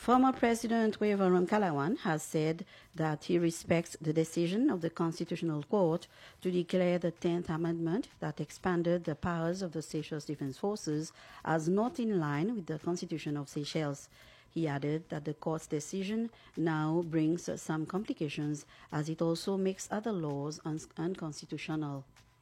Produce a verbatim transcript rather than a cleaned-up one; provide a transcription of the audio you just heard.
Former President Weva Ramkalawan has said that he respects the decision of the Constitutional Court to declare the tenth Amendment that expanded the powers of the Seychelles Defense Forces as not in line with the Constitution of Seychelles. He added that the court's decision now brings some complications as it also makes other laws un- unconstitutional.